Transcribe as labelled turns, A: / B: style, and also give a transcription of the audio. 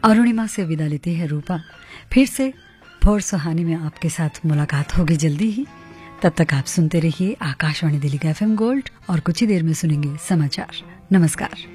A: अरुणिमा से विदा लेती है रूपा। फिर से भोर सुहानी में आपके साथ मुलाकात होगी जल्दी ही। तब तक आप सुनते रहिए आकाशवाणी दिल्ली का FM गोल्ड और कुछ ही देर में सुनेंगे समाचार। नमस्कार।